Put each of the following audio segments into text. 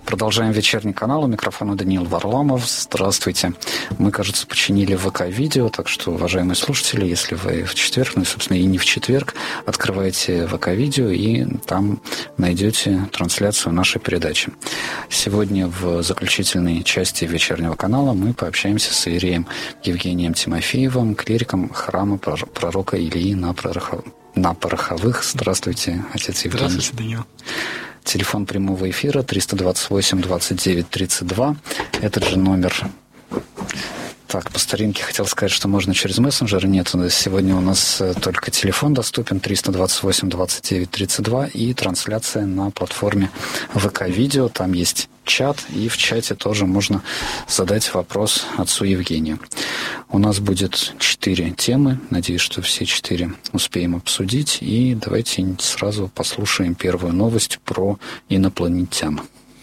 Продолжаем вечерний канал. У микрофона Даниил Варламов. Здравствуйте. Мы, кажется, починили ВК-видео, так что, уважаемые слушатели, если вы в четверг, ну и, собственно, и не в четверг, открывайте ВК-видео и там найдете трансляцию нашей передачи. Сегодня в заключительной части вечернего канала мы пообщаемся с иереем Евгением Тимофеевым, клириком храма пророка Илии на Пороховых. Здравствуйте, отец Евгений. Здравствуйте, Даниил. Телефон прямого эфира 328-29-32. Этот же номер. Так, по старинке хотел сказать, что можно через мессенджер. Нет, сегодня у нас только телефон доступен 328-29-32 и трансляция на платформе ВК-видео. Там есть чат, и в чате тоже можно задать вопрос отцу Евгению. У нас будет 4 темы. Надеюсь, что все 4 успеем обсудить. И давайте сразу послушаем первую новость про инопланетян.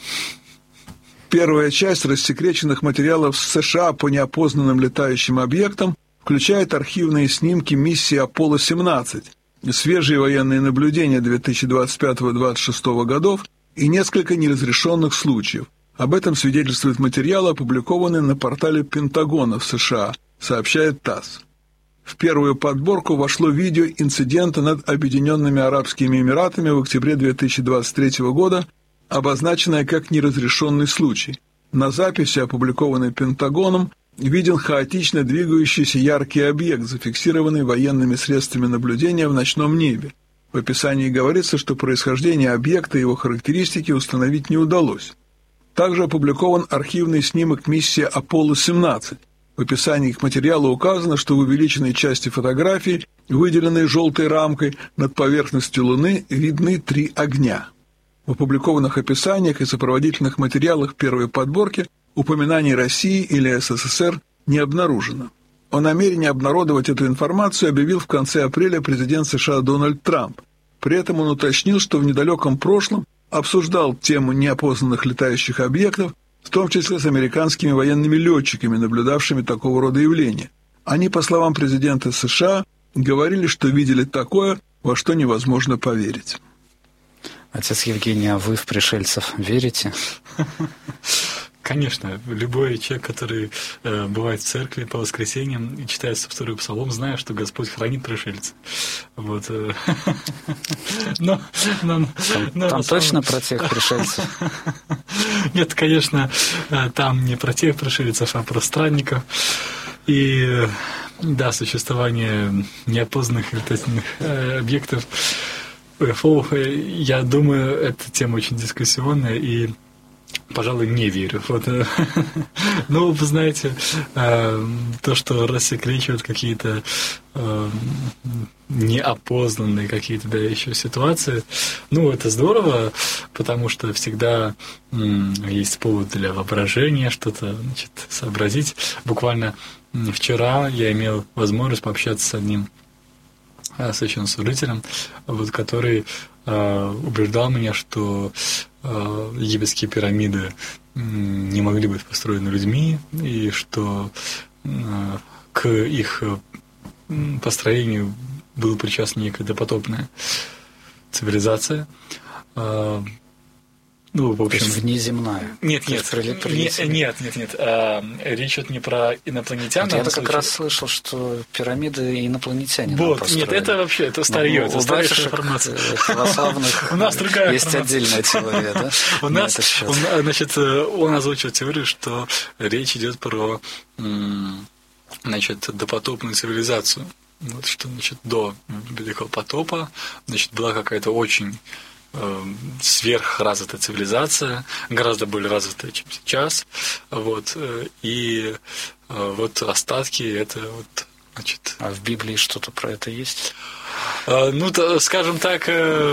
Первая часть рассекреченных материалов США по неопознанным летающим объектам включает архивные снимки миссии Аполло-17, свежие военные наблюдения 2025-2026 годов и несколько неразрешенных случаев. Об этом свидетельствуют материалы, опубликованные на портале Пентагона в США, сообщает ТАСС. В первую подборку вошло видео инцидента над Объединенными Арабскими Эмиратами в октябре 2023 года, обозначенное как неразрешенный случай. На записи, опубликованной Пентагоном, виден хаотично двигающийся яркий объект, зафиксированный военными средствами наблюдения в ночном небе. В описании говорится, что происхождение объекта и его характеристики установить не удалось. Также опубликован архивный снимок миссии Аполло-17. В описании к материалу указано, что в увеличенной части фотографии, выделенной желтой рамкой, над поверхностью Луны видны 3 огня. В опубликованных описаниях и сопроводительных материалах первой подборки упоминаний России или СССР не обнаружено. О намерении обнародовать эту информацию объявил в конце апреля президент США Дональд Трамп. При этом он уточнил, что в недалеком прошлом обсуждал тему неопознанных летающих объектов, в том числе с американскими военными летчиками, наблюдавшими такого рода явления. Они, по словам президента США, говорили, что видели такое, во что невозможно поверить. Отец Евгений, а вы в пришельцев верите? Конечно, любой человек, который бывает в церкви по воскресеньям и читает второй псалом, знает, что Господь хранит пришельца. Вот. Там точно про тех пришельцев? Нет, конечно, там не про тех пришельцев, а про странников. И да, существование неопознанных летательных объектов. Я думаю, эта тема очень дискуссионная, и, пожалуй, не верю. Вот. Ну, вы знаете, то, что рассекречивают какие-то неопознанные какие-то, да, еще ситуации, ну, это здорово, потому что всегда есть повод для воображения, что-то, значит, сообразить. Буквально вчера я имел возможность пообщаться с одним священнослужителем, вот, который убеждал меня, что египетские пирамиды не могли быть построены людьми, и что к их построению была причастна некая допотопная цивилизация. Ну, в общем, то есть внеземная. Нет. Речь идет не про инопланетян. Вот я как раз слышал, что пирамиды инопланетяне. Вот, нет, это вообще, это старье, это старейшая информация. Православных у нас другая есть отдельная теория, да? У нас, значит, он озвучил теорию, что речь идет про, значит, допотопную цивилизацию. Вот что, значит, до Великого потопа, значит, была какая-то очень сверхразвитая цивилизация, гораздо более развитая, чем сейчас. Вот, и вот остатки это вот, значит. А в Библии что-то про это есть? Ну, скажем так,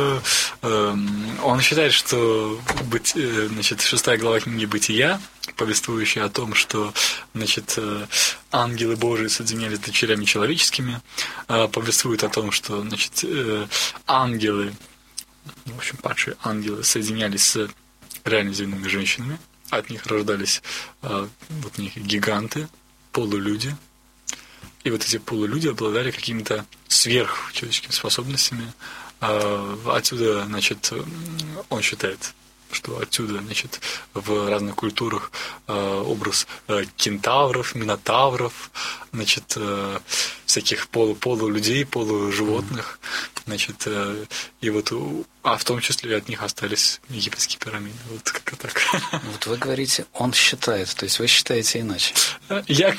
он считает, что значит, 6 глава книги «Бытия», повествующая о том, что, значит, ангелы Божии соединялись с дочерями человеческими, повествует о том, что, значит, ангелы, в общем, падшие ангелы соединялись с реально земными женщинами, от них рождались вот некие гиганты, полулюди, и вот эти полулюди обладали какими-то сверхчеловеческими способностями. Отсюда, значит, он считает, что отсюда, значит, в разных культурах образ кентавров, минотавров, значит, всяких полулюдей, полуживотных, значит, и вот, в том числе от них остались египетские пирамиды. Вот как-то так. Вот вы говорите, он считает, то есть вы считаете иначе. Я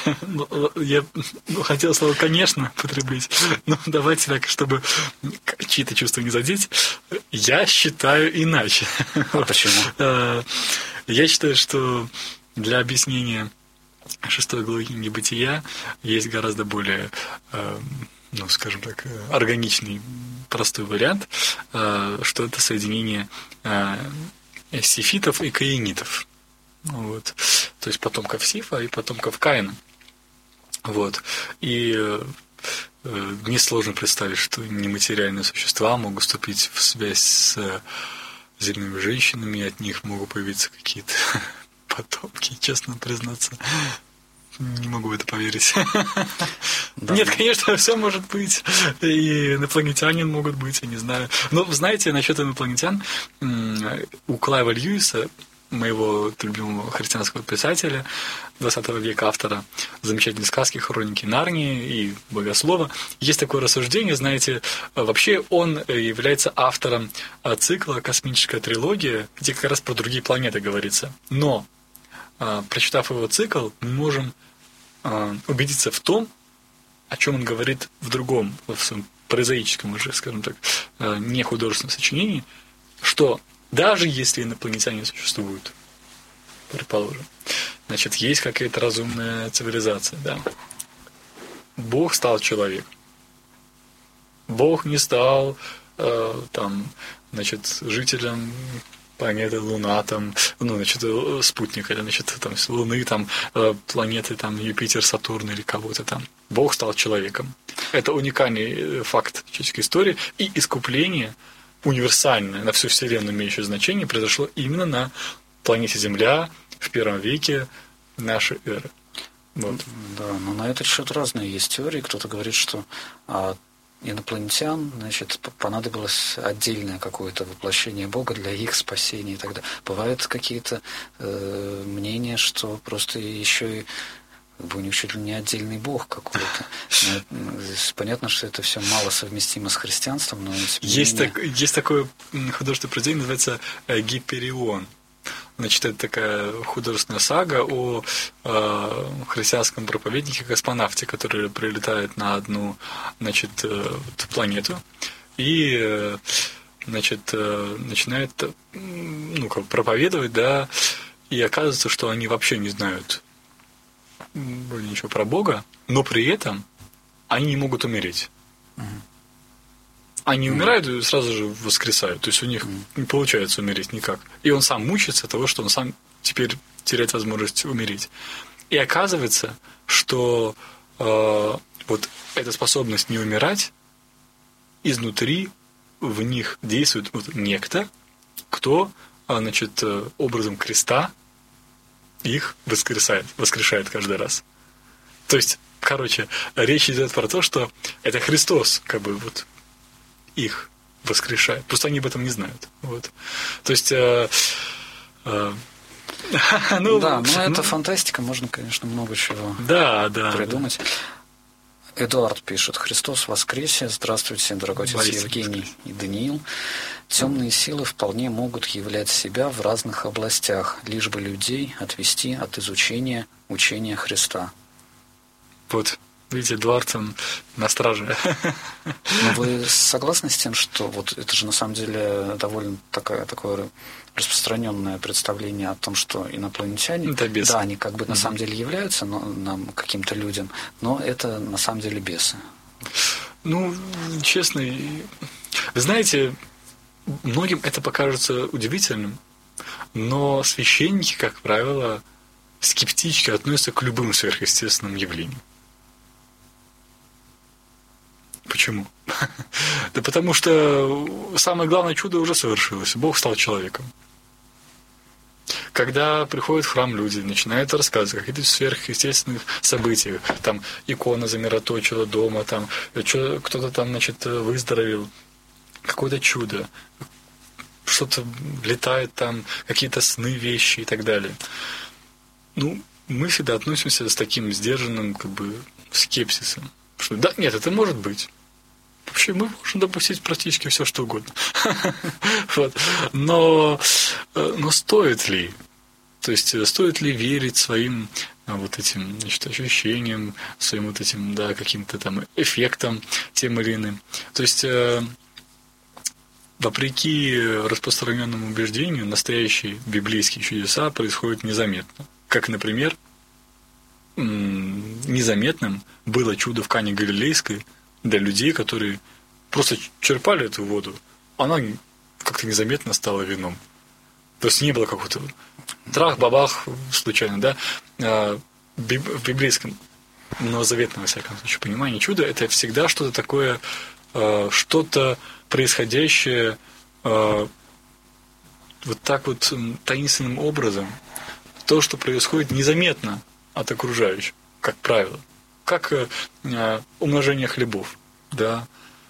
хотел слово «конечно» потребить, но давайте так, чтобы чьи-то чувства не задеть, я считаю иначе. А почему? Я считаю, что для объяснения 6 главы книги «Бытия» есть гораздо более, скажем так, органичный, простой вариант, что это соединение сефитов и каинитов. Вот. То есть потомков Сифа и потомков Каина. Вот. И несложно представить, что нематериальные существа могут вступить в связь с земными женщинами, и от них могут появиться какие-то потомки, честно признаться. Не могу в это поверить. Да. Нет, конечно, все может быть. И инопланетяне могут быть, я не знаю. Но, знаете, насчет инопланетян, у Клайва Льюиса, моего любимого христианского писателя 20 века, автора замечательной сказки «Хроники Нарнии» и «Богослова», есть такое рассуждение, знаете, вообще он является автором цикла «Космическая трилогия», где как раз про другие планеты говорится. Но, прочитав его цикл, мы можем убедиться в том, о чем он говорит в другом, в своем прозаическом уже, скажем так, не художественном сочинении, что даже если инопланетяне существуют, предположим, значит, есть какая-то разумная цивилизация, да. Бог стал человеком. Бог не стал жителем планеты Луна, спутника, или, с Луны, планеты, Юпитер, Сатурн или кого-то там. Бог стал человеком. Это уникальный факт человеческой истории, и искупление универсальное, на всю Вселенную имеющее значение, произошло именно на планете Земля в 1 веке нашей эры. Вот. Да, но на этот счет разные есть теории. Кто-то говорит, что инопланетян, понадобилось отдельное какое-то воплощение Бога для их спасения и так далее. Бывают какие-то мнения, что просто еще и у них чуть ли не отдельный Бог какой-то. Понятно, что это все мало совместимо с христианством, но есть такое художественное произведение, называется «Гиперион». Значит, это такая художественная сага о христианском проповеднике-космонавте, который прилетает на одну, планету и, начинает, проповедовать, да, и оказывается, что они вообще не знают вроде ничего про Бога, но при этом они не могут умереть. Они умирают и сразу же воскресают. То есть у них не получается умереть никак. И он сам мучается от того, что он сам теперь теряет возможность умереть. И оказывается, что вот эта способность не умирать, изнутри в них действует некто, кто, образом креста их воскрешает каждый раз. То есть, речь идет про то, что это Христос, их воскрешает. Просто они об этом не знают. Вот. То есть... да, но это фантастика, можно, конечно, много чего придумать. Да. Эдуард пишет: «Христос воскресе! Здравствуйте, дорогой отец Евгений и Даниил. Темные силы вполне могут являть себя в разных областях, лишь бы людей отвести от изучения учения Христа». Вот, видите, Эдуард, он на страже. Но вы согласны с тем, что вот это же на самом деле довольно такое распространенное представление о том, что инопланетяне, да, они на самом деле являются нам каким-то людям, но это на самом деле бесы? Честно, вы знаете, многим это покажется удивительным, но священники, как правило, скептически относятся к любым сверхъестественным явлениям. Почему? Да потому что самое главное чудо уже совершилось. Бог стал человеком. Когда приходят в храм люди, начинают рассказывать о каких-то сверхъестественных событиях, икона замироточила дома, кто-то выздоровел, какое-то чудо. что-то летает там, какие-то сны, вещи и так далее. Ну, мы всегда относимся с таким сдержанным, как бы, скепсисом. Что, да, нет, это может быть. Вообще мы можем допустить практически все, что угодно. Вот. Но стоит ли? То есть, стоит ли верить своим вот этим, значит, ощущениям, своим вот этим, да, каким-то там эффектам тем или иным? То есть, вопреки распространенному убеждению, настоящие библейские чудеса происходят незаметно. Как, например, незаметным было чудо в Кане Галилейской для людей, которые просто черпали эту воду, она как-то незаметно стала вином. То есть не было какого-то трах-бабах случайно, да? В библейском новозаветном, во всяком случае, понимании чудо – это всегда что-то такое, что-то происходящее вот так вот таинственным образом, то, что происходит незаметно от окружающих, как правило. Как умножение хлебов, да.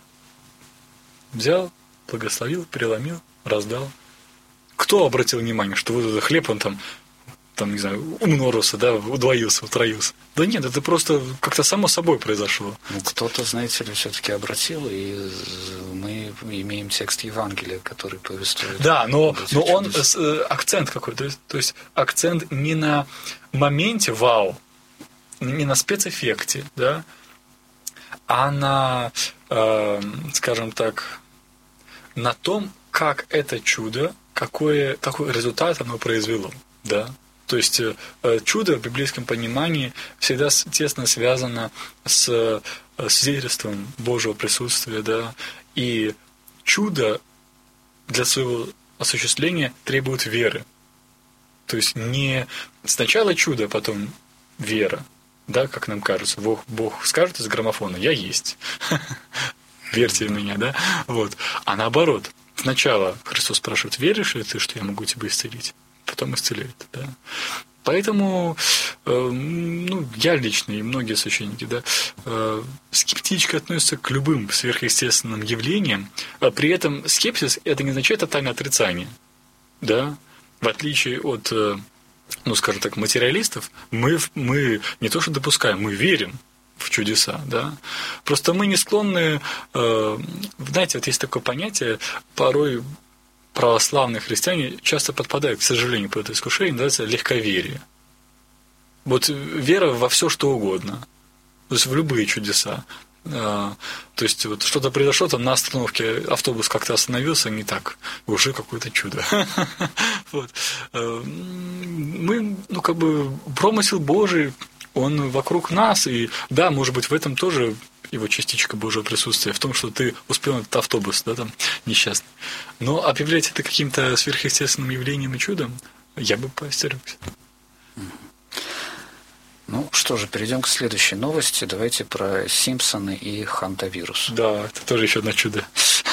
Взял, благословил, переломил, раздал. Кто обратил внимание, что вот этот хлеб, он там, не знаю, умножился, да, удвоился, утроился? Да нет, это просто как-то само собой произошло. Ну, кто-то, знаете ли, все-таки обратил, и мы имеем текст Евангелия, который повествует. Да, но он акцент какой-то, то есть акцент не на моменте вау, не на спецэффекте, да, а на, скажем так, на том, как это чудо, какой результат оно произвело, да. То есть чудо в библейском понимании всегда тесно связано с свидетельством Божьего присутствия, да, и чудо для своего осуществления требует веры. То есть не сначала чудо, а потом вера, да, как нам кажется. Бог скажет из граммофона: «Я есть». Верьте в меня, да? Вот. А наоборот, сначала Христос спрашивает: веришь ли ты, что я могу тебя исцелить? Потом исцеляет, да. Поэтому, я лично и многие священники, да, скептически относятся к любым сверхъестественным явлениям. При этом скепсис – это не означает тотальное отрицание, да. В отличие от, скажем так, материалистов, мы не то что допускаем, мы верим в чудеса, да. Просто мы не склонны, знаете, вот есть такое понятие, порой православные христиане часто подпадают, к сожалению, под это искушение, называется легковерие. Вот вера во все, что угодно. То есть в любые чудеса. То есть вот что-то произошло, там на остановке автобус как-то остановился не так, уже какое-то чудо. Вот. Мы, промысел Божий, он вокруг нас, и да, может быть, в этом тоже его частичка Божьего присутствия, в том, что ты успел на этот автобус, да, там, несчастный. Но объявлять это каким-то сверхъестественным явлением и чудом, я бы поостерегся. Ну что же, перейдем к следующей новости. Давайте про Симпсоны и хантавирус. Да, это тоже еще одно чудо.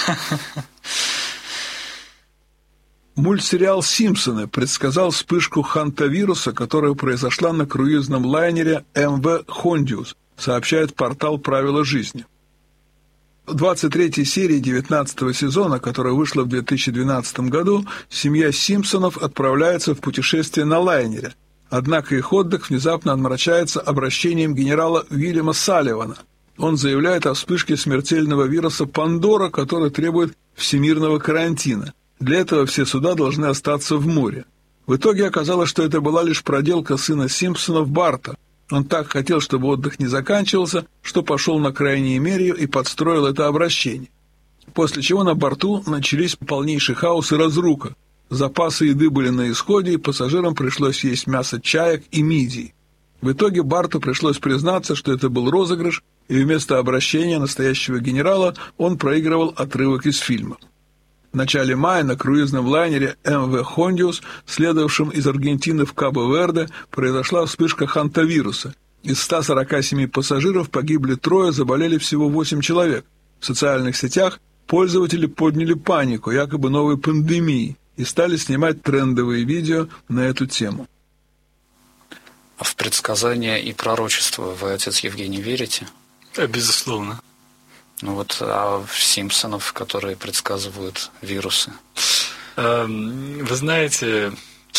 Мультсериал «Симпсоны» предсказал вспышку хантавируса, которая произошла на круизном лайнере МВ «Хондиус», сообщает портал «Правила жизни». В 23-й серии 19-го сезона, которая вышла в 2012 году, семья Симпсонов отправляется в путешествие на лайнере. Однако их отдых внезапно омрачается обращением генерала Уильяма Салливана. Он заявляет о вспышке смертельного вируса Пандора, который требует всемирного карантина. Для этого все суда должны остаться в море. В итоге оказалось, что это была лишь проделка сына Симпсонов Барта. Он так хотел, чтобы отдых не заканчивался, что пошел на крайние меры и подстроил это обращение. После чего на борту начались полнейший хаос и разруха. Запасы еды были на исходе, и пассажирам пришлось есть мясо чаек и мидий. В итоге Барту пришлось признаться, что это был розыгрыш, и вместо обращения настоящего генерала он проигрывал отрывок из фильма. В начале мая на круизном лайнере МВ «Хондиус», следовавшем из Аргентины в Кабо-Верде, произошла вспышка хантавируса. Из 147 пассажиров погибли 3, заболели всего 8 человек. В социальных сетях пользователи подняли панику якобы новой пандемии и стали снимать трендовые видео на эту тему. А в предсказания и пророчества вы, отец Евгений, верите? Да, безусловно. А в Симпсонов, которые предсказывают вирусы? Вы знаете,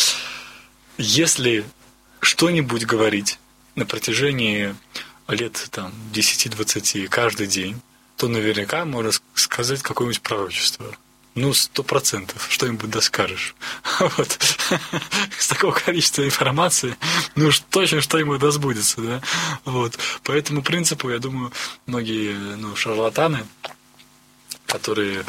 если что-нибудь говорить на протяжении лет 10-20 каждый день, то наверняка можно сказать какое-нибудь пророчество. 100%, что-нибудь доскажешь. Вот. С такого количества информации, точно что-нибудь да сбудется, да. Вот. По этому принципу, я думаю, многие шарлатаны, которые,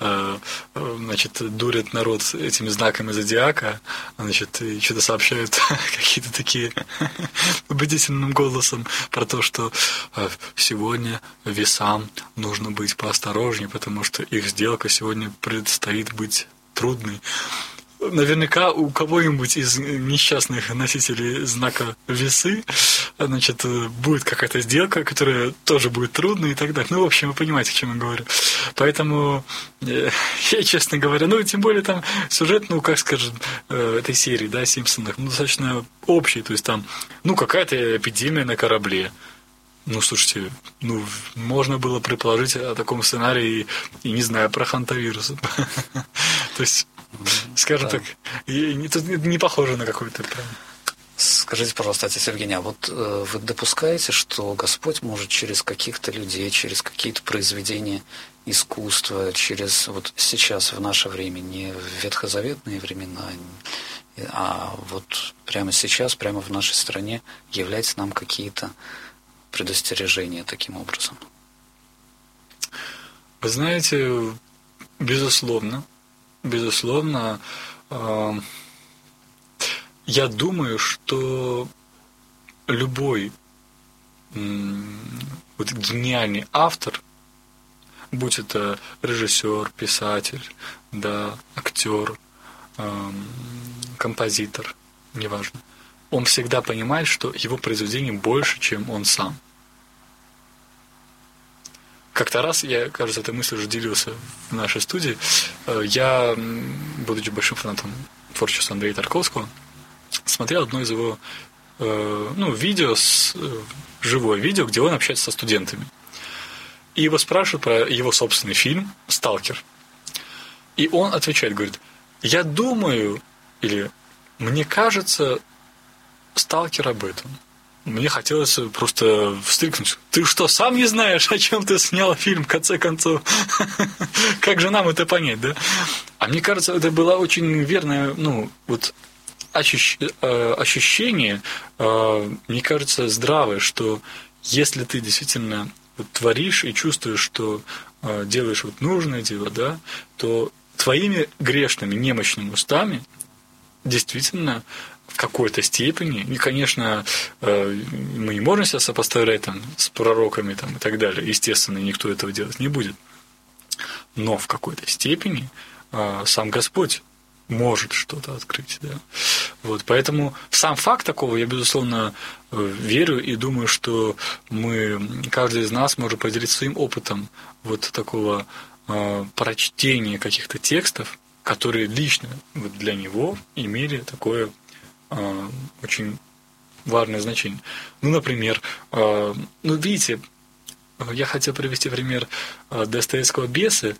дурят народ этими знаками зодиака, и что-то сообщают какие-то такие убедительным голосом про то, что сегодня весам нужно быть поосторожнее, потому что их сделка сегодня предстоит быть трудной. Наверняка у кого-нибудь из несчастных носителей знака весы, будет какая-то сделка, которая тоже будет трудной и так далее. В общем, вы понимаете, о чем я говорю. Поэтому я, честно говоря, тем более там сюжет, этой серии, да, Симпсонах, достаточно общий, то есть там, какая-то эпидемия на корабле. Слушайте, можно было предположить о таком сценарии и не знаю, про хантавирус. То есть, скажем так, тут не похоже на какой-то прям. Скажите, пожалуйста, отец Евгений, а вот вы допускаете, что Господь может через каких-то людей, через какие-то произведения искусства, через сейчас, в наше время, не в ветхозаветные времена, а вот прямо сейчас, прямо в нашей стране, являть нам какие-то предостережения таким образом? Вы знаете, безусловно, я думаю, что любой гениальный автор, будь это режиссер, писатель, да, актер, композитор, неважно, он всегда понимает, что его произведение больше, чем он сам. Как-то раз, я, кажется, этой мыслью уже делился в нашей студии, я, будучи большим фанатом творчества Андрея Тарковского, смотрел одно из его видео, живое видео, где он общается со студентами. И его спрашивают про его собственный фильм «Сталкер». И он отвечает, говорит, я думаю, или мне кажется, «Сталкер» об этом. Мне хотелось просто вскрикнуть. Ты что, сам не знаешь, о чем ты снял фильм, в конце концов? Как же нам это понять, да? А мне кажется, это было очень верное, ощущение, мне кажется, здравое, что если ты действительно творишь и чувствуешь, что делаешь нужное дело, да, то твоими грешными, немощными устами действительно в какой-то степени, и, конечно, мы не можем себя сопоставлять с пророками и так далее, естественно, никто этого делать не будет, но в какой-то степени сам Господь может что-то открыть, да. Поэтому в сам факт такого я, безусловно, верю и думаю, что каждый из нас может поделиться своим опытом такого прочтения каких-то текстов, которые лично для него имели такое очень важное значение. Например, видите, я хотел привести пример Достоевского «Бесы»,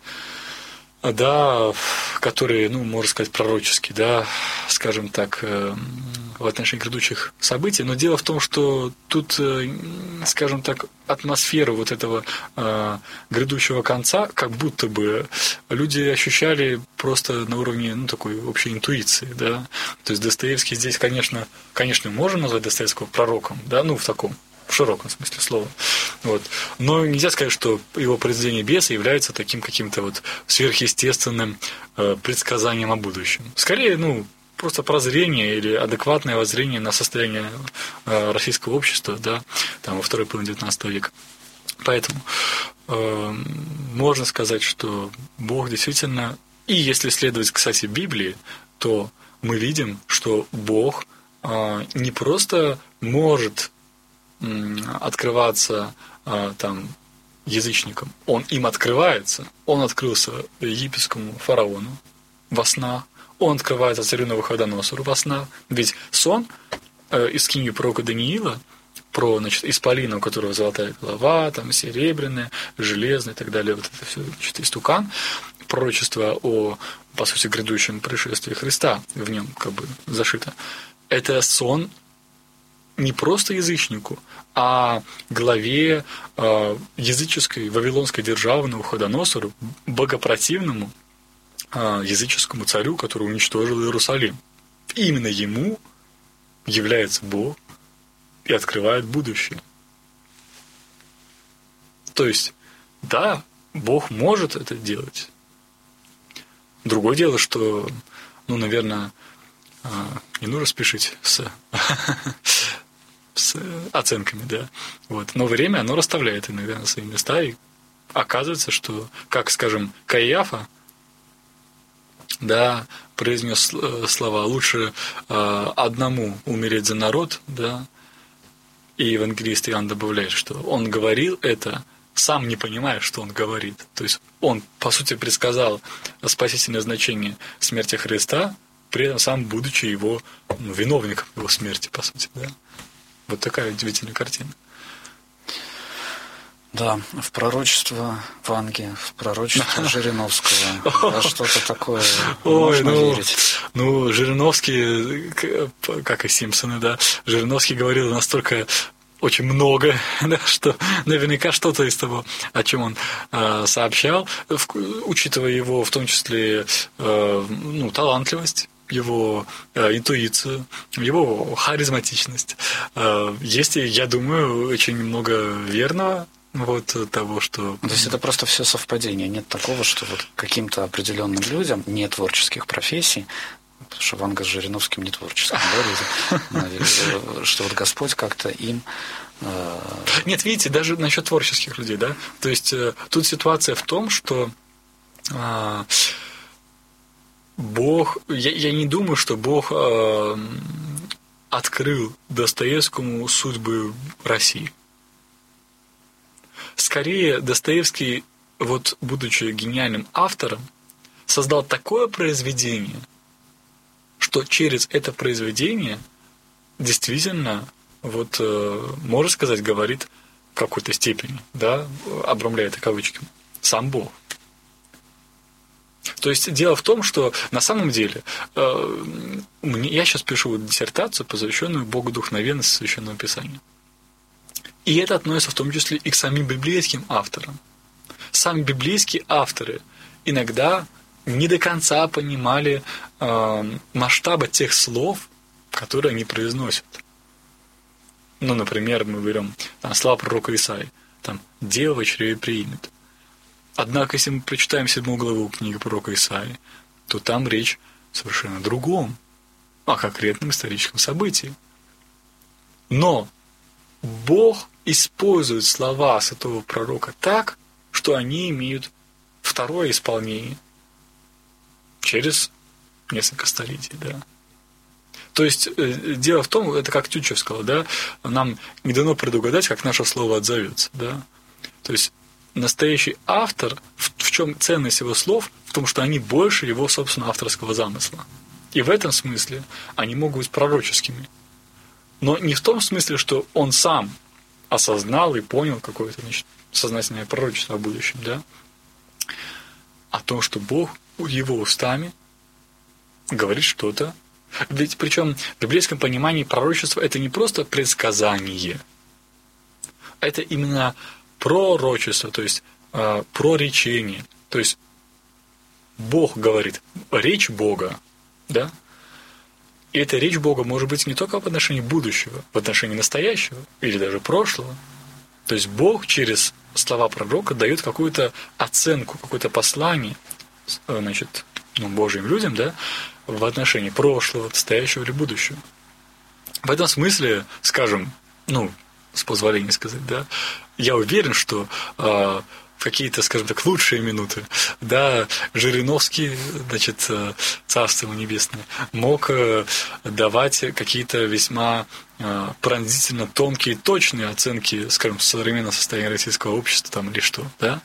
да, которые, можно сказать, пророческие, да, скажем так, в отношении грядущих событий. Но дело в том, что тут, скажем так, атмосферу этого грядущего конца, как будто бы люди ощущали просто на уровне, такой общей интуиции, да. То есть Достоевский здесь, конечно, можно назвать Достоевского пророком, да, в широком смысле слова. Но нельзя сказать, что его произведение «Бесы» является таким каким-то сверхъестественным предсказанием о будущем. Скорее, просто прозрение или адекватное воззрение на состояние российского общества, да, во второй половине XIX века. Поэтому можно сказать, что Бог действительно, и если следовать, кстати, Библии, то мы видим, что Бог не просто может открываться язычникам. Он им открывается. Он открылся египетскому фараону во снах. Он открывается царю Навуходоносору во снах. Ведь сон из книги пророка Даниила про исполина, у которого золотая голова, серебряная, железная и так далее, это все истукан. пророчество о, по сути, грядущем пришествии Христа в нем как бы зашито. Это сон не просто язычнику, а главе языческой вавилонской державы Навуходоносору, богопротивному языческому царю, который уничтожил Иерусалим. Именно ему является Бог и открывает будущее. То есть, да, Бог может это делать. Другое дело, что, наверное, не нужно спешить с оценками, да. Вот. Но время, оно расставляет иногда на свои места, и оказывается, что, как, скажем, Каиафа, да, произнес слова «лучше одному умереть за народ», да, и евангелист Иоанн добавляет, что он говорил это, сам не понимая, что он говорит. То есть он, по сути, предсказал спасительное значение смерти Христа, при этом сам будучи его виновником его смерти, по сути, да. Вот такая удивительная картина. Да, в пророчество Ванги, в пророчество Жириновского, что-то такое можно верить. Жириновский, как и Симпсоны, да, Жириновский говорил настолько очень много, да, что наверняка что-то из того, о чем он сообщал, учитывая его, в том числе, талантливость, его интуицию, его харизматичность. Есть, я думаю, очень много верного того, что... То есть это просто все совпадение. Нет такого, что вот каким-то определенным людям, не творческих профессий, потому что Ванга с Жириновским не творческим, да, что вот Господь как-то им... Нет, видите, даже насчет творческих людей, да, то есть тут ситуация в том, что Бог, я не думаю, что Бог открыл Достоевскому судьбы России. Скорее, Достоевский, будучи гениальным автором, создал такое произведение, что через это произведение действительно, можно сказать, говорит в какой-то степени, да, обрамляя это кавычками, сам Бог. То есть дело в том, что на самом деле я сейчас пишу диссертацию, посвященную богодухновенности Священного Писания. И это относится в том числе и к самим библейским авторам. Сами библейские авторы иногда не до конца понимали масштаба тех слов, которые они произносят. Например, мы берем слова пророка Исаии, «Дева в чреве приимет». Однако, если мы прочитаем 7 главу книги пророка Исаии, то там речь совершенно о другом, о конкретном историческом событии. Но Бог использует слова святого пророка так, что они имеют второе исполнение через несколько столетий, да. То есть дело в том, это как Тютчев сказал, да, нам не дано предугадать, как наше слово отзовется, да. То есть настоящий автор, в чем ценность его слов, в том, что они больше его, собственно, авторского замысла. И в этом смысле они могут быть пророческими. Но не в том смысле, что он сам осознал и понял какое-то сознательное пророчество о будущем, да, о том, что Бог его устами говорит что-то. Ведь причем в библейском понимании пророчество это не просто предсказание, это именно пророчество, то есть проречение. То есть Бог говорит, речь Бога, да? И эта речь Бога может быть не только в отношении будущего, в отношении настоящего или даже прошлого. То есть Бог через слова пророка дает какую-то оценку, какое-то послание, Божьим людям, да, в отношении прошлого, настоящего или будущего. В этом смысле, скажем, с позволения сказать, да, я уверен, что какие-то, скажем так, лучшие минуты, да, Жириновский, Царство ему небесное, мог давать какие-то весьма пронзительно тонкие, точные оценки, скажем, современного состояния российского общества или что, да.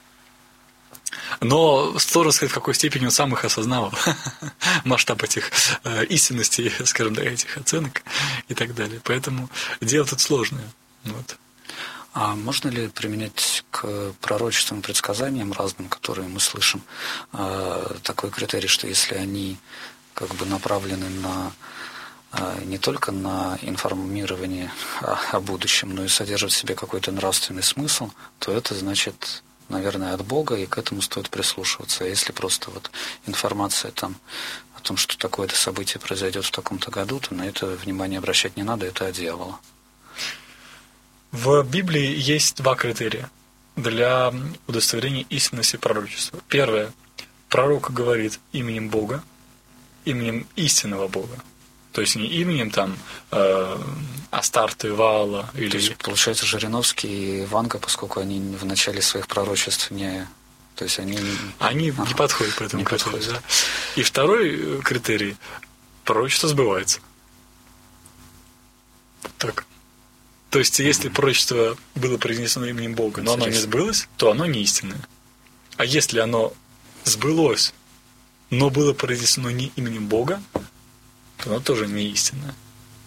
Но сложно сказать, в какой степени он сам их осознавал, масштаб этих истинностей, скажем, этих оценок и так далее. Поэтому дело тут сложное. А можно ли применять к пророчествам, предсказаниям разным, которые мы слышим, такой критерий, что если они как бы направлены на не только на информирование о будущем, но и содержат в себе какой-то нравственный смысл, то это значит, наверное, от Бога, и к этому стоит прислушиваться. А если просто вот информация там о том, что такое-то событие произойдет в таком-то году, то на это внимание обращать не надо, это от дьявола. В Библии есть два критерия для удостоверения истинности пророчества. Первое. Пророк говорит именем Бога, именем истинного Бога. То есть не именем там Астарты, Ваала или... То есть, получается, Жириновский и Ванга, поскольку они в начале своих пророчеств не... То есть они не подходят по этому критерию. Да? И второй критерий – пророчество сбывается. Так. То есть, если пророчество было произнесено именем Бога, но оно не сбылось, то оно не истинное. А если оно сбылось, но было произнесено не именем Бога, то оно тоже не истинное.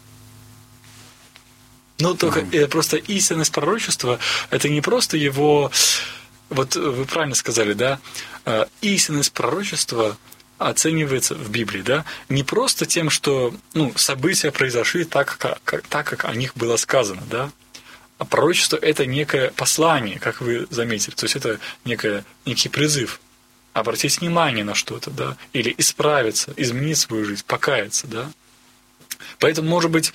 Но только просто истинность пророчества – это не просто его... Вот вы правильно сказали, да? Истинность пророчества оценивается в Библии, да? Не просто тем, что события произошли так, как о них было сказано, да? А пророчество – это некое послание, как вы заметили. То есть это некий призыв обратить внимание на что-то, да? Или исправиться, изменить свою жизнь, покаяться, да? Поэтому, может быть,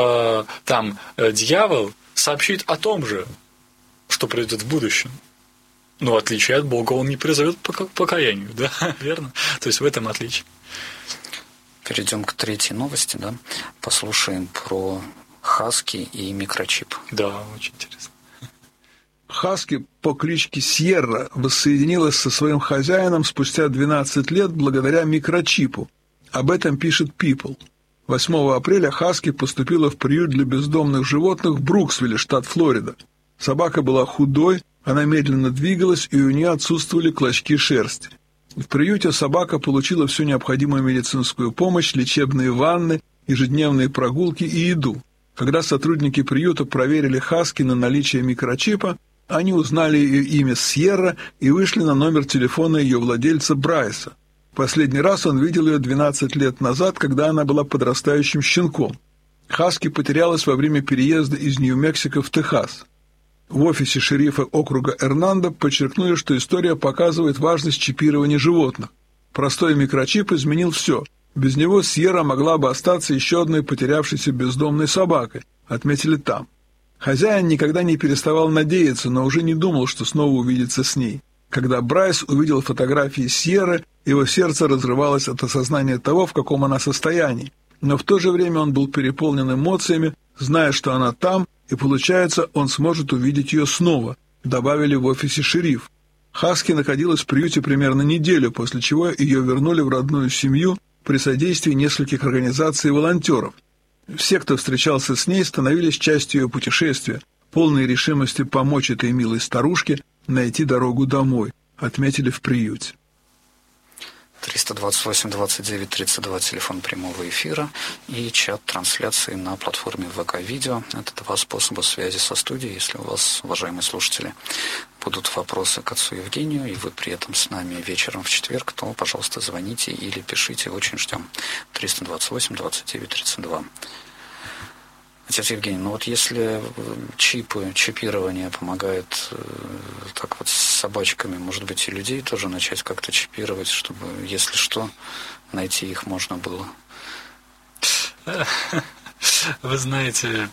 дьявол сообщит о том же, что произойдет в будущем. Но в отличие от Бога он не призовет к покаянию, да, верно? То есть в этом отличие. Перейдем к третьей новости, да? Послушаем про хаски и микрочип. Да, очень интересно. Хаски по кличке Сьерра воссоединилась со своим хозяином спустя 12 лет благодаря микрочипу. Об этом пишет People. 8 апреля Хаски поступила в приют для бездомных животных в Бруксвилле, штат Флорида. Собака была худой, она медленно двигалась, и у нее отсутствовали клочки шерсти. В приюте собака получила всю необходимую медицинскую помощь, лечебные ванны, ежедневные прогулки и еду. Когда сотрудники приюта проверили Хаски на наличие микрочипа, они узнали ее имя Сьерра и вышли на номер телефона ее владельца Брайса. Последний раз он видел ее 12 лет назад, когда она была подрастающим щенком. Хаски потерялась во время переезда из Нью-Мексико в Техас. В офисе шерифа округа Эрнандо подчеркнули, что история показывает важность чипирования животных. Простой микрочип изменил все. Без него Сьерра могла бы остаться еще одной потерявшейся бездомной собакой, отметили там. Хозяин никогда не переставал надеяться, но уже не думал, что снова увидится с ней. Когда Брайс увидел фотографии Сьерры, его сердце разрывалось от осознания того, в каком она состоянии. Но в то же время он был переполнен эмоциями, зная, что она там, и, получается, он сможет увидеть ее снова, добавили в офисе шериф. Хаски находилась в приюте примерно неделю, после чего ее вернули в родную семью при содействии нескольких организаций и волонтеров. Все, кто встречался с ней, становились частью ее путешествия, полной решимости помочь этой милой старушке найти дорогу домой, отметили в приюте. 328-29-32, телефон прямого эфира и чат трансляции на платформе ВК-видео. Это два способа связи со студией. Если у вас, уважаемые слушатели, будут вопросы к отцу Евгению, и вы при этом с нами вечером в четверг, то, пожалуйста, звоните или пишите. Очень ждем. 328-29-32. Отец Евгений, ну вот если чипирование помогает так вот с собачками, может быть, и людей тоже начать как-то чипировать, чтобы, если что, найти их можно было? Вы знаете,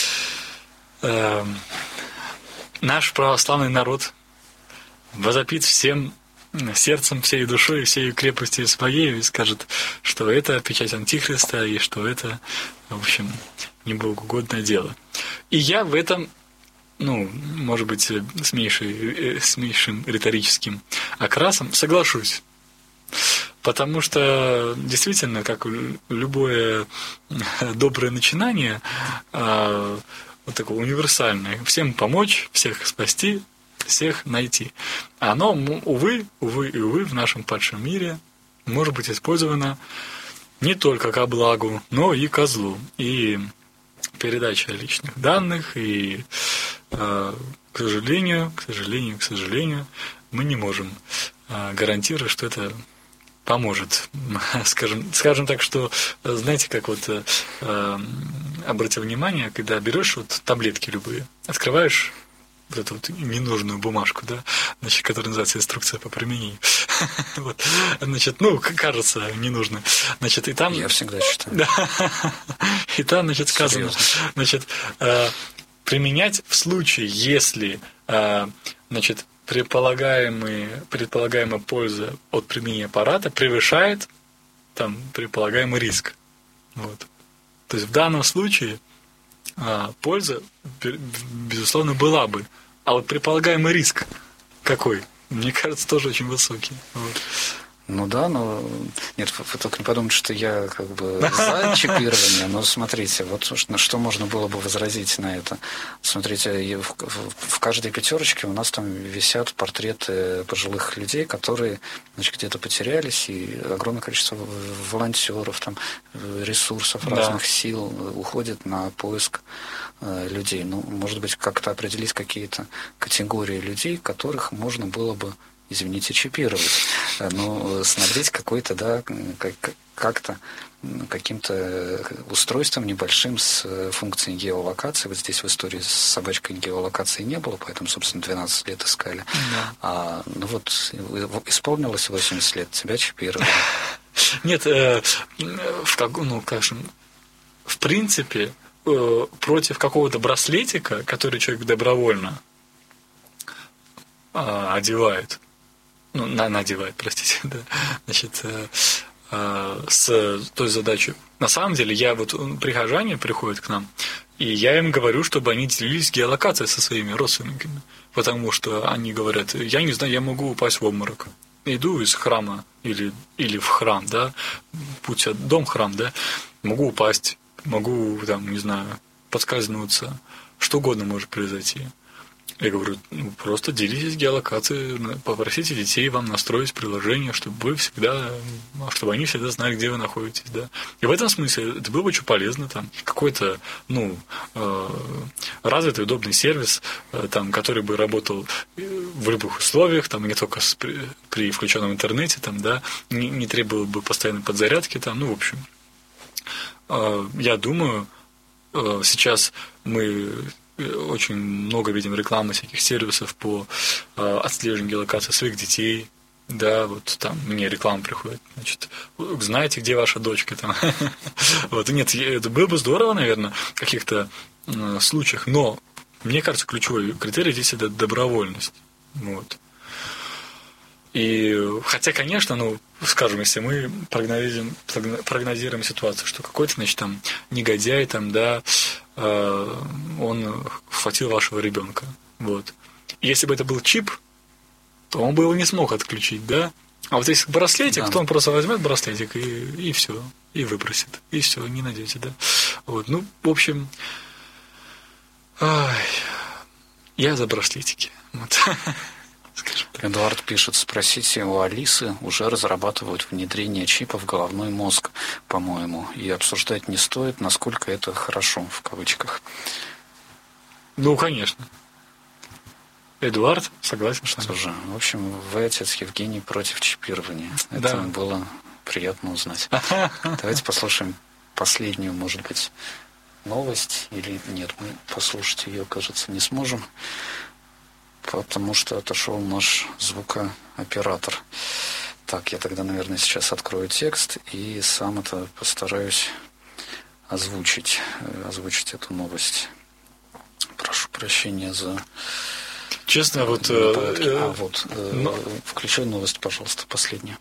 наш православный народ возопит всем сердцем, всей душой, всей крепостью своей и скажет, что это печать Антихриста и что это, в общем, небогоугодное дело. И я в этом, может быть, с меньшим риторическим окрасом соглашусь. Потому что, действительно, как любое доброе начинание, вот такое универсальное, всем помочь, всех спасти, всех найти. Оно, увы, в нашем падшем мире может быть использовано не только ко благу, но и ко злу. И передача личных данных, и к сожалению, мы не можем гарантировать, что это поможет. Скажем так, что, знаете, как вот обратил внимание, когда берешь вот таблетки любые, открываешь вот эту вот ненужную бумажку, да, значит, которая называется инструкция по применению. Вот. Значит, кажется, ненужно. Значит, и там... Я всегда считаю. Да. И там, значит, сказано, значит, применять в случае, если, значит, предполагаемая польза от применения аппарата превышает там предполагаемый риск. Вот. То есть в данном случае польза, безусловно, была бы. А вот предполагаемый риск какой? Мне кажется, тоже очень высокий. Вот. Ну да, но нет, вы только не подумайте, что я как бы за чипирование, но смотрите, вот на что можно было бы возразить на это. Смотрите, в каждой пятерочке у нас там висят портреты пожилых людей, которые, значит, где-то потерялись, и огромное количество волонтеров, там, ресурсов, разных сил уходит на поиск людей. Ну, может быть, как-то определить какие-то категории людей, которых можно было бы, извините, чипировать, но снабдить какой-то, да, как-то каким-то устройством небольшим с функцией геолокации. Вот здесь в истории с собачкой геолокации не было, поэтому, собственно, 12 лет искали. Да. Ну вот, исполнилось 80 лет, тебя чипировали. Нет, в принципе, против какого-то браслетика, который человек добровольно одевает, надевает, простите, да, значит, с той задачей. На самом деле, прихожане приходят к нам, и я им говорю, чтобы они делились геолокацией со своими родственниками, потому что они говорят, я не знаю, я могу упасть в обморок. Иду из храма или в храм, да, путь от дом-храм, да, могу упасть, могу, там, не знаю, подскользнуться, что угодно может произойти. Я говорю, просто делитесь геолокацией, попросите детей вам настроить приложение, чтобы они всегда знали, где вы находитесь, да. И в этом смысле это было бы очень полезно, там, какой-то, развитый, удобный сервис, там, который бы работал в любых условиях, там, не только при включенном интернете, там, да, не требовал бы постоянной подзарядки, там, в общем. Я думаю, сейчас мы очень много видим рекламы всяких сервисов по отслеживанию геолокации своих детей. Да, вот там мне реклама приходит. Значит, знаете, где ваша дочка там? Вот, нет, это было бы здорово, наверное, в каких-то случаях, но мне кажется, ключевой критерий здесь это добровольность. Вот. И хотя, конечно, скажем, если мы прогнозируем ситуацию, что какой-то, значит, там негодяй, там, да, он схватил вашего ребенка. Вот. И если бы это был чип, то он бы его не смог отключить, да? А вот если браслетик, да, то он просто возьмет браслетик и все, и выбросит. И все, не найдете, да? Вот, в общем, я за браслетики. Вот. Эдуард пишет, спросите у Алисы, уже разрабатывают внедрение чипа в головной мозг, по-моему, и обсуждать не стоит, насколько это хорошо, в кавычках. Конечно. Эдуард, согласен, что же. В общем, вы, отец Евгений, против чипирования. Это было приятно узнать. Давайте послушаем последнюю, может быть, новость, или нет, мы послушать ее, кажется, не сможем, потому что отошел наш звукооператор. Так, я тогда, наверное, сейчас открою текст и сам это постараюсь озвучить эту новость. Прошу прощения за... Честно, включай новость, пожалуйста, последнюю.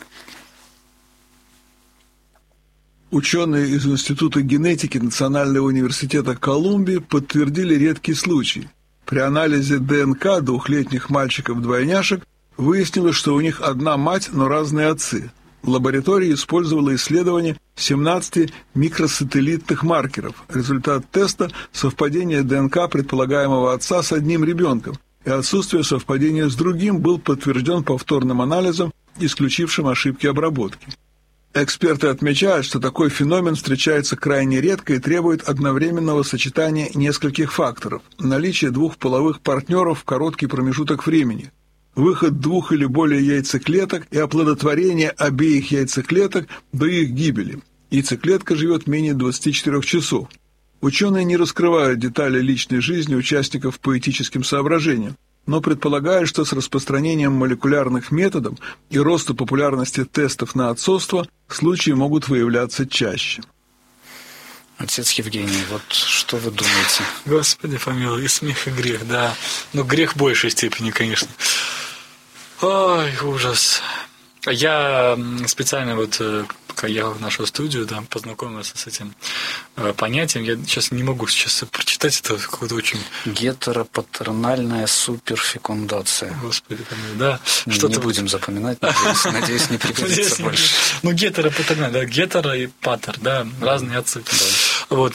Ученые из Института генетики Национального университета Колумбии подтвердили редкий случай. При анализе ДНК двухлетних мальчиков-двойняшек выяснилось, что у них одна мать, но разные отцы. Лаборатория использовала исследование 17 микросателлитных маркеров. Результат теста – совпадение ДНК предполагаемого отца с одним ребенком, и отсутствие совпадения с другим был подтвержден повторным анализом, исключившим ошибки обработки. Эксперты отмечают, что такой феномен встречается крайне редко и требует одновременного сочетания нескольких факторов: наличие двух половых партнеров в короткий промежуток времени, выход двух или более яйцеклеток и оплодотворение обеих яйцеклеток до их гибели. Яйцеклетка живет менее 24 часов. Ученые не раскрывают детали личной жизни участников по этическим соображениям, но предполагают, что с распространением молекулярных методов и ростом популярности тестов на отцовство случаи могут выявляться чаще. Отец Евгений, вот что вы думаете? Господи помилуй, и смех, и грех, да. Но грех в большей степени, конечно. Ой, ужас. Я специально пока ехал в нашу студию, да, познакомился с этим понятием. Я сейчас не могу прочитать, это какое-то очень... Гетеропатернальная суперфекундация. Господи, да. Не будем запоминать, надеюсь, не пригодится больше. Ну, гетеропатернальная, да, гетеро и патер, да, разные отцы. Вот.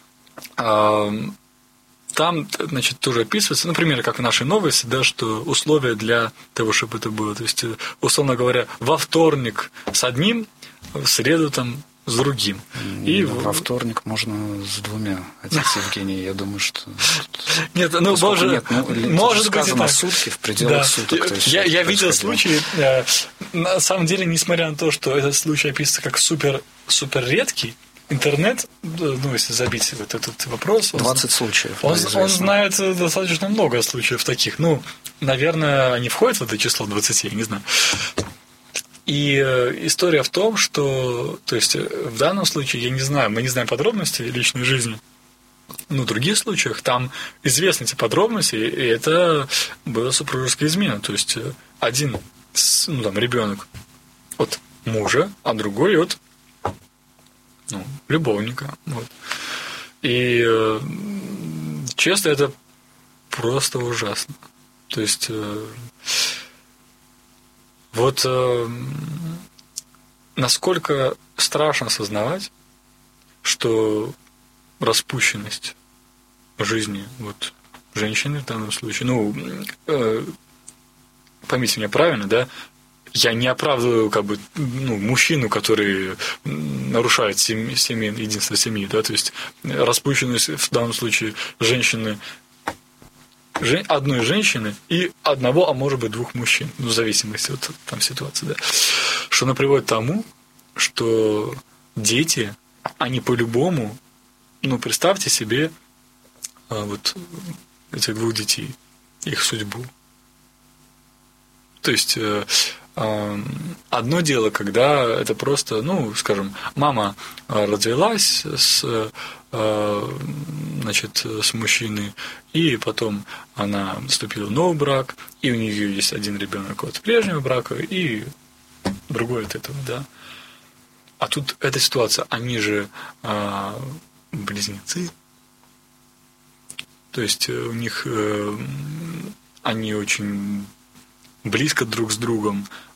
Там, значит, тоже описывается, например, как в нашей новости, да, что условия для того, чтобы это было. То есть, условно говоря, во вторник с одним, в среду там с другим. И во вторник можно с двумя. Отец Евгений, я думаю, что... Нет, ну, может быть, это сутки, в пределах суток. Я видел случаи, на самом деле, несмотря на то, что этот случай описывается как супер редкий, интернет, ну, если забить вот этот вопрос... 20 случаев. Он знает достаточно много случаев таких. Ну, наверное, они входят в это число 20, я не знаю. И история в том, что... То есть, в данном случае, я не знаю, мы не знаем подробностей личной жизни. Но в других случаях там известны эти подробности, и это была супружеская измена. То есть, один, ну, там, ребенок от мужа, а другой от любовника. Вот. И честно, это просто ужасно. То есть насколько страшно осознавать, что распущенность жизни женщины в данном случае, поймите меня правильно, да, я не оправдываю мужчину, который нарушает единство семьи, да, то есть распущенность в данном случае женщины, одной женщины и одного, а может быть двух мужчин, в зависимости от там ситуации, да, что она приводит к тому, что дети, они по-любому, представьте себе этих двух детей, их судьбу. То есть одно дело, когда это просто, скажем, мама развелась с мужчиной, и потом она вступила в новый брак, и у нее есть один ребенок от прежнего брака, и другой от этого, да. А тут эта ситуация, они же близнецы, то есть у них они очень близко друг с другом,